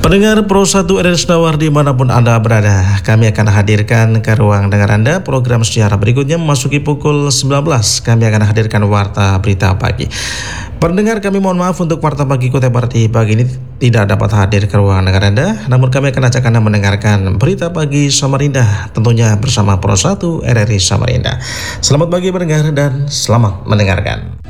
Pendengar Pro 1 RRI Senawar dimanapun Anda berada, kami akan hadirkan ke ruang dengar Anda program sejarah berikutnya. Memasuki pukul 19, kami akan hadirkan Warta Berita Pagi. Pendengar, kami mohon maaf untuk Warta Pagi Kota Parti pagi ini tidak dapat hadir ke ruang dengar Anda, namun kami akan ajak Anda mendengarkan Berita Pagi Samarinda, tentunya bersama Pro 1 RRI Samarinda. Selamat pagi pendengar dan selamat mendengarkan.